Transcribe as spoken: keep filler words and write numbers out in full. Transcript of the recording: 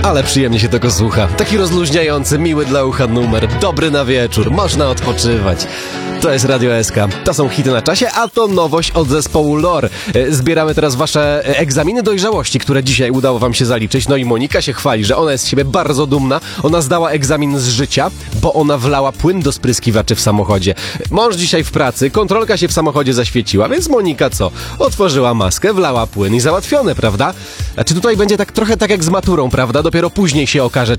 Ale przyjemnie się tego słucha. Taki rozluźniający, miły dla ucha numer. Dobry na wieczór, można odpoczywać. To jest Radio S K. To są hity na czasie, a to nowość od zespołu Lore. Zbieramy teraz wasze egzaminy dojrzałości, które dzisiaj udało wam się zaliczyć. No i Monika się chwali, że ona jest z siebie bardzo dumna. Ona zdała egzamin z życia, bo ona wlała płyn do spryskiwaczy w samochodzie. Mąż dzisiaj w pracy, kontrolka się w samochodzie zaświeciła, więc Monika co? Otworzyła maskę, wlała płyn i załatwione, prawda? A czy tutaj będzie tak trochę tak jak z maturą, prawda? Dopiero później się okaże,